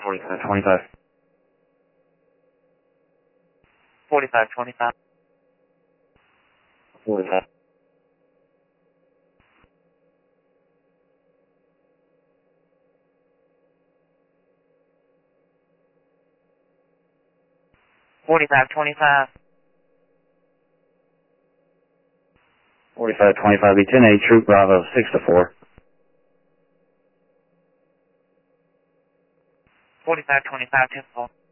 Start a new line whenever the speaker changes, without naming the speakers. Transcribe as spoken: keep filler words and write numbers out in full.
forty-five twenty-five.
forty-five twenty-five.
forty-five.
forty-five twenty-five.
forty-five twenty-five, be ten eight, Troop Bravo, six to four.
forty-five twenty-five, ten four.